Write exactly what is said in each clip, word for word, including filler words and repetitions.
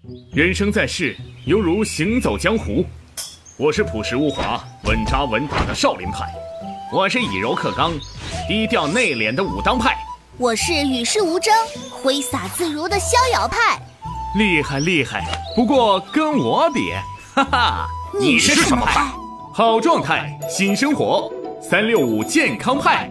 人生在世，犹如行走江湖。我是朴实无华、稳扎稳打的少林派，我是以柔克刚、低调内敛的武当派， 我是与世无争、挥洒自如的逍遥派。 厉害厉害，不过跟我比，哈哈， 你是什么派？ 好状态，新生活，三六五健康派。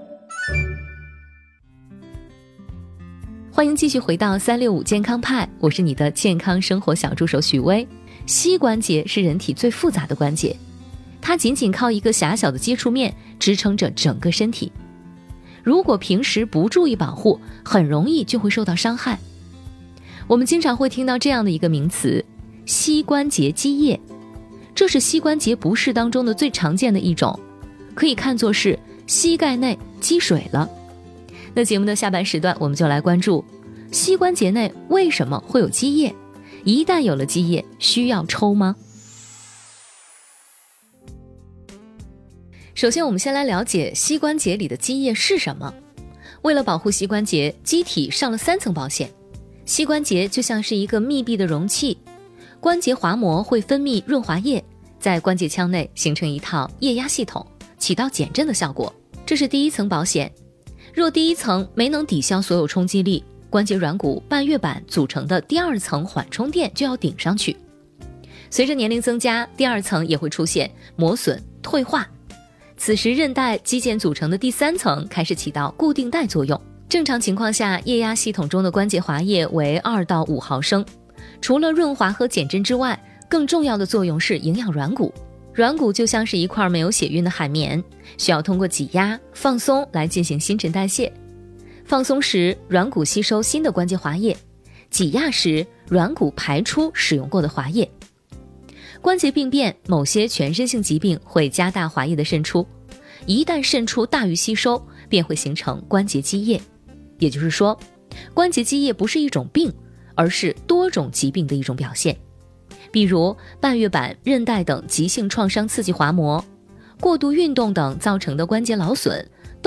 欢迎继续回到三六五健康派，我是你的健康生活小助手许巍。膝关节是人体最复杂的关节，它仅仅靠一个狭小的接触面支撑着整个身体。如果平时不注意保护，很容易就会受到伤害。我们经常会听到这样的一个名词，膝关节积液，这是膝关节不适当中的最常见的一种，可以看作是膝盖内积水了。那节目的下半时段，我们就来关注膝关节内为什么会有积液，一旦有了积液，需要抽吗？首先我们先来了解膝关节里的积液是什么。为了保护膝关节，机体上了三层保险。膝关节就像是一个密闭的容器，关节滑膜会分泌润滑液，在关节腔内形成一套液压系统，起到减震的效果，这是第一层保险。若第一层没能抵消所有冲击力，关节软骨半月板组成的第二层缓冲垫就要顶上去。随着年龄增加，第二层也会出现磨损退化，此时韧带肌腱组成的第三层开始起到固定带作用。正常情况下，液压系统中的关节滑液为二到五毫升，除了润滑和减震之外，更重要的作用是营养软骨。软骨就像是一块没有血运的海绵，需要通过挤压放松来进行新陈代谢。放松时，软骨吸收新的关节滑液；挤压时，软骨排出使用过的滑液。关节病变，某些全身性疾病会加大滑液的渗出，一旦渗出大于吸收，便会形成关节积液。也就是说，关节积液不是一种病，而是多种疾病的一种表现。比如半月板、韧带等急性创伤刺激滑膜，过度运动等造成的关节劳损，